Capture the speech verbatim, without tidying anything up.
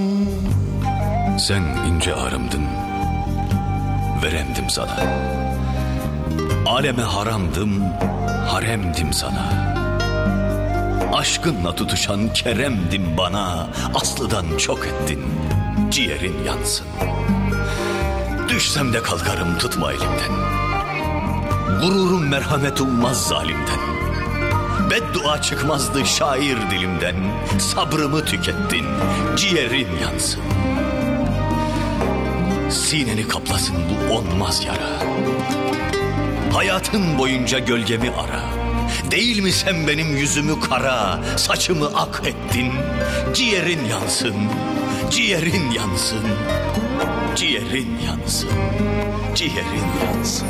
Sen ince ağrımdın, veremdim sana. Aleme haramdım, haremdim sana. Aşkınla tutuşan keremdim bana. Aslıdan çok ettin, ciğerin yansın. Düşsem de kalkarım, tutma elimden. Gururum merhamet ummaz zalimden. Beddua çıkmazdı şair dilimden. Sabrımı tükettin, ciğerin yansın. Sineni kaplasın bu onmaz yara. Hayatın boyunca gölgemi ara. Değil mi sen benim yüzümü kara, saçımı ak ettin. Ciğerin yansın, ciğerin yansın, ciğerin yansın, ciğerin yansın.